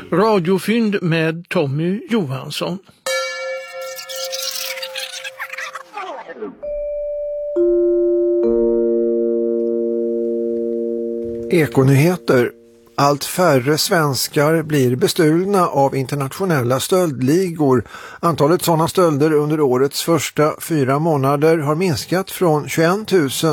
Radiofynd med Tommy Johansson. Ekonyheter. Allt färre svenskar blir bestulna av internationella stöldligor. Antalet sådana stölder under årets första 4 månader har minskat från 21 000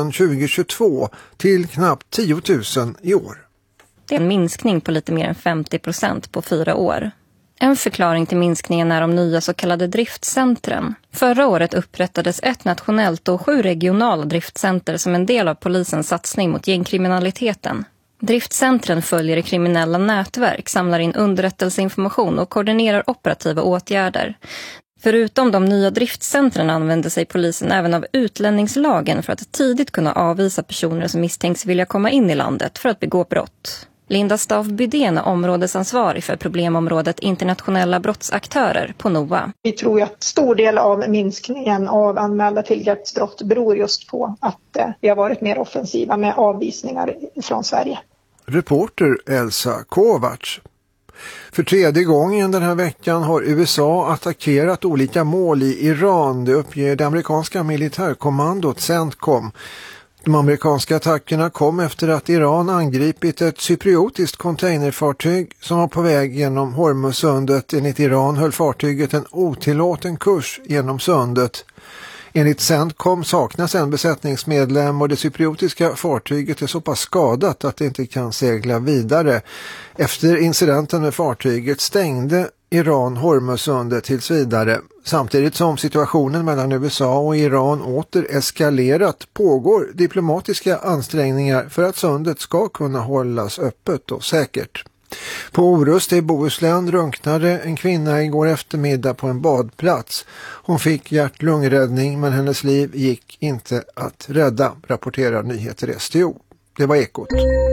2022 till knappt 10 000 i år. Det är en minskning på lite mer än 50% på 4 år. En förklaring till minskningen är de nya så kallade driftcentren. Förra året upprättades ett nationellt och 7 regionala driftcenter som en del av polisens satsning mot gängkriminaliteten. Driftcentren följer kriminella nätverk, samlar in underrättelseinformation och koordinerar operativa åtgärder. Förutom de nya driftcentren använder sig polisen även av utlänningslagen för att tidigt kunna avvisa personer som misstänks vilja komma in i landet för att begå brott. Linda Staaf-Bydén är områdesansvarig för problemområdet internationella brottsaktörer på NOA. Vi tror att stor del av minskningen av anmälda tillgreppsbrott beror just på att vi har varit mer offensiva med avvisningar från Sverige. Reporter Elsa Kovacs. För 3:e gången den här veckan har USA attackerat olika mål i Iran. Det uppger det amerikanska militärkommandot CENTCOM. De amerikanska attackerna kom efter att Iran angripit ett cypriotiskt containerfartyg som var på väg genom Hormuzsundet. Enligt Iran höll fartyget en otillåten kurs genom sundet. Enligt CENTCOM saknas en besättningsmedlem och det cypriotiska fartyget är så pass skadat att det inte kan segla vidare. Efter incidenten med fartyget stängde Iran Hormuzsundet tills vidare. Samtidigt som situationen mellan USA och Iran åter eskalerat pågår diplomatiska ansträngningar för att sundet ska kunna hållas öppet och säkert. På Orust i Bohuslän drunknade en kvinna igår eftermiddag på en badplats. Hon fick hjärt-lungräddning men hennes liv gick inte att rädda, rapporterar Nyheter STO. Det var Ekot.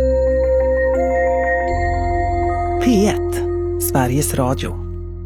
P1, Sveriges Radio.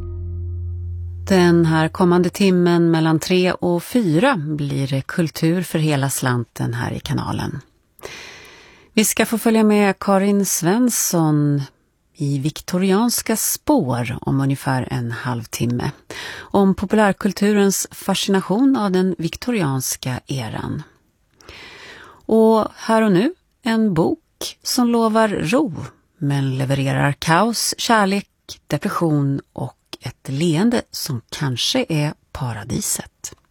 Den här kommande timmen mellan 3 och 4 blir det kultur för hela slanten här i kanalen. Vi ska få följa med Karin Svensson i viktorianska spår om ungefär en halvtimme. Om populärkulturens fascination av den viktorianska eran. Och här och nu en bok som lovar ro men levererar kaos, kärlek, depression och ett leende som kanske är paradiset.